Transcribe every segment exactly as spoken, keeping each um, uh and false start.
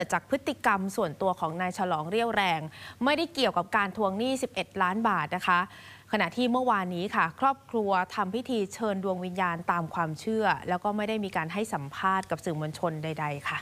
จากพฤติกรรมส่วนตัวของนายฉลองเรี่ยวแรงไม่ได้เกี่ยวกับการทวงหนี้สิบเอ็ดล้านบาทนะคะขณะที่เมื่อวานนี้ค่ะครอบครัวทำพิธีเชิญดวงวิญญาณตามความเชื่อแล้วก็ไม่ได้มีการให้สัมภาษณ์กับสื่อมวลชนใดๆค่ะ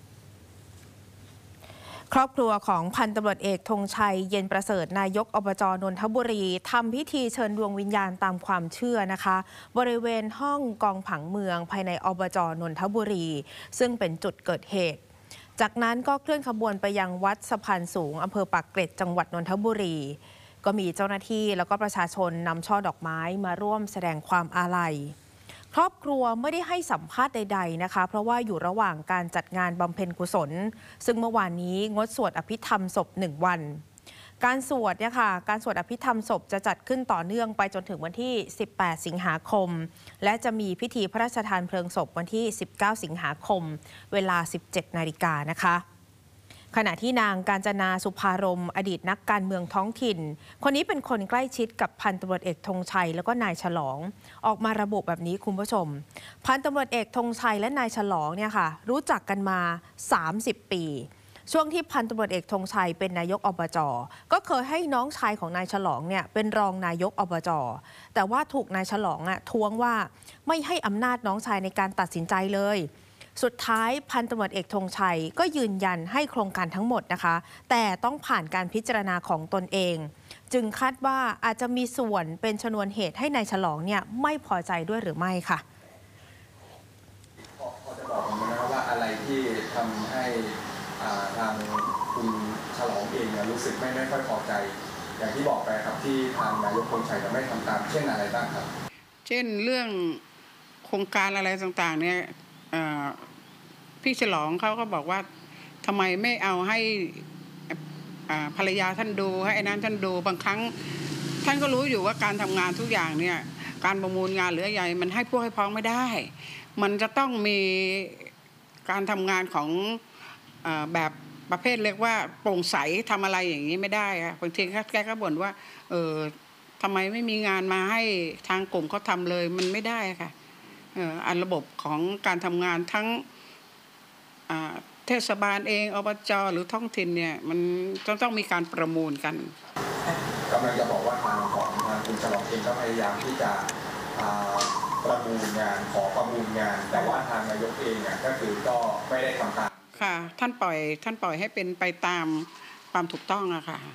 ครอบครัวของพันตำรวจเอกธงชัยเย็นประเสริฐนายกอบจ.นนทบุรีทำพิธีเชิญดวงวิญญาณตามความเชื่อนะคะบริเวณห้องกองผังเมืองภายในอบจ.นนทบุรีซึ่งเป็นจุดเกิดเหตุจากนั้นก็เคลื่อนขบวนไปยังวัดสะพานสูงอำเภอปากเกร็ดจังหวัดนนทบุรีก็มีเจ้าหน้าที่แล้วก็ประชาชนนำช่อดอกไม้มาร่วมแสดงความอาลัยครอบครัวไม่ได้ให้สัมภาษณ์ใดๆนะคะเพราะว่าอยู่ระหว่างการจัดงานบำเพ็ญกุศลซึ่งเมื่อวานนี้งดสวดอภิธรรมศพหนึ่งวันการสวดเนี่ยค่ะการสวดอภิธรรมศพจะจัดขึ้นต่อเนื่องไปจนถึงวันที่สิบแปดสิงหาคมและจะมีพิธีพระราชทานเพลิงศพวันที่สิบเก้าสิงหาคมเวลา สิบเจ็ดนาฬิกานะคะขณะที่นางกาญจนาสุภารมอดีตนักการเมืองท้องถิ่นคนนี้เป็นคนใกล้ชิดกับพันตำรวจเอกธงชัยแล้วก็นายฉลองออกมาระบุแบบนี้คุณผู้ชมพันตำรวจเอกธงชัยและนายฉลองเนี่ยค่ะรู้จักกันมาสามสิบปีช่วงที่พันตำรวจเอกธงชัยเป็นนายกอบจ.ก็เคยให้น้องชายของนายฉลองเนี่ยเป็นรองนายกอบจ.แต่ว่าถูกนายฉลองอ่ะท้วงว่าไม่ให้อำนาจน้องชายในการตัดสินใจเลยสุดท้ายพันตำรวจเอกธงชัยก็ยืนยันให้โครงการทั้งหมดนะคะแต่ต้องผ่านการพิจารณาของตนเองจึงคาดว่าอาจจะมีส่วนเป็นชนวนเหตุให้นายฉลองเนี่ยไม่พอใจด้วยหรือไม่ค่ะพอจะบอกผมนะครับว่าอะไรที่ทำให้ทางคุณฉลองเองรู้สึกไม่ไม่ค่อยพอใจอย่างที่บอกไปครับที่ทางนายกธงชัยจะไม่ทำตามเช่นอะไรบ้างครับเช่นเรื่องโครงการอะไรต่างๆเนี่ยพี่ฉลองเขาก็บอกว่าทำไมไม่เอาให้ภรรยาท่านดูให้ไอ้นั้นท่านดูบางครั้งท่านก็รู้อยู่ว่าการทำงานทุกอย่างเนี่ยการประมูลงานหรืออะไรมันให้พวกให้พ้องไม่ได้มันจะต้องมีการทำงานของแบบประเภทเรียกว่าโปร่งใสทำอะไรอย่างนี้ไม่ได้ค่ะบางทีแกก็บ่นว่าเออทำไมไม่มีงานมาให้ทางกลุ่มเขาทำเลยมันไม่ได้ค่ะอันระบบของการทำงานทั้งเทศบาลเองอบจ.หรือท้องถิ่นเนี่ยมันต้องต้องมีการประมูลกันกำลังจะบอกว่าทางของทางคุณฉลองเองก็พยายามที่จะประมูลงานขอประมูลงานแต่ว่าทางนายกเองเนี่ยก็คือก็ไม่ได้ทำตามค่ะท่านปล่อยท่านปล่อยให้เป็นไปตามความถูกต้องอะค่ะ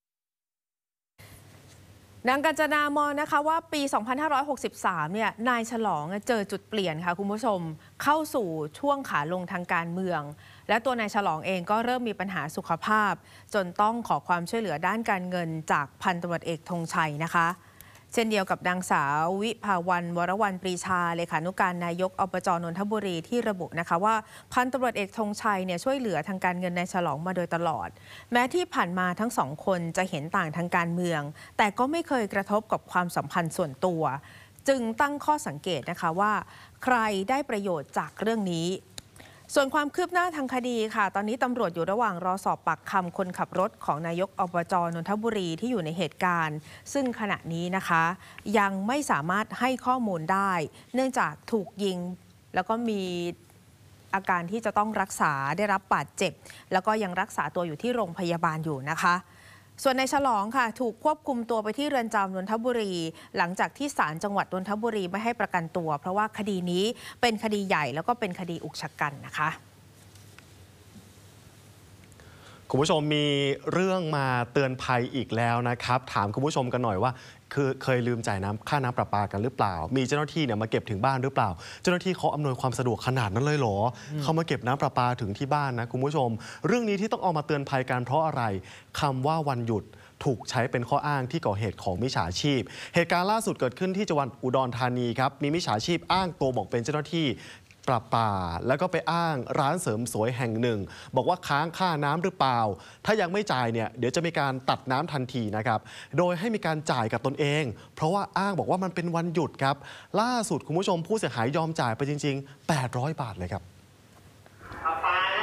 นางกาญจนามองนะคะว่าปี สองพันห้าร้อยหกสิบสาม เนี่ยนายฉลองเจอจุดเปลี่ยนค่ะคุณผู้ชมเข้าสู่ช่วงขาลงทางการเมืองและตัวนายฉลองเองก็เริ่มมีปัญหาสุขภาพจนต้องขอความช่วยเหลือด้านการเงินจากพันตำรวจเอกธงชัยนะคะเช่นเดียวกับนางสาววิภาวันวรวรรณปรีชาเลขานุการนายกอบจ.นนทบุรีที่ระบุนะคะว่าพันตำรวจเอกธงชัยเนี่ยช่วยเหลือทางการเงินนายฉลองมาโดยตลอดแม้ที่ผ่านมาทั้งสองคนจะเห็นต่างทางการเมืองแต่ก็ไม่เคยกระทบกับความสัมพันธ์ส่วนตัวจึงตั้งข้อสังเกตนะคะว่าใครได้ประโยชน์จากเรื่องนี้ส่วนความคืบหน้าทางคดีค่ะตอนนี้ตำรวจอยู่ระหว่างรอสอบปากคำคนขับรถของนายกอบจ.นนทบุรีที่อยู่ในเหตุการณ์ซึ่งขณะนี้นะคะยังไม่สามารถให้ข้อมูลได้เนื่องจากถูกยิงแล้วก็มีอาการที่จะต้องรักษาได้รับบาดเจ็บแล้วก็ยังรักษาตัวอยู่ที่โรงพยาบาลอยู่นะคะส่วนนายฉลองค่ะถูกควบคุมตัวไปที่เรือนจำนนทบุรีหลังจากที่ศาลจังหวัดนนทบุรีไม่ให้ประกันตัวเพราะว่าคดีนี้เป็นคดีใหญ่แล้วก็เป็นคดีอุกชะกันนะคะคุณผู้ชมมีเรื่องมาเตือนภัยอีกแล้วนะครับถามคุณผู้ชมกันหน่อยว่าคือเคยลืมจ่ายน้ำค่าน้ำประปากันหรือเปล่ามีเจ้าหน้าที่เนี่ยมาเก็บถึงบ้านหรือเปล่าเจ้าหน้าที่เขาอำนวยความสะดวกขนาดนั้นเลยเหรอเขามาเก็บน้ำประปาถึงที่บ้านนะคุณผู้ชมเรื่องนี้ที่ต้องเอามาเตือนภัยกันเพราะอะไรคำว่าวันหยุดถูกใช้เป็นข้ออ้างที่ก่อเหตุของมิจฉาชีพเหตุการณ์ล่าสุดเกิดขึ้นที่จังหวัดอุดรธานีครับมีมิจฉาชีพอ้างตัวบอกเป็นเจ้าหน้าที่ประปาแล้วก็ไปอ้างร้านเสริมสวยแห่งหนึ่งบอกว่าค้างค่าน้ำหรือเปล่าถ้ายังไม่จ่ายเนี่ยเดี๋ยวจะมีการตัดน้ำทันทีนะครับโดยให้มีการจ่ายกับตนเองเพราะว่าอ้างบอกว่ามันเป็นวันหยุดครับล่าสุดคุณผู้ชมผู้เสียหายยอมจ่ายไปจริงๆแปดร้อยบาทเลยครับ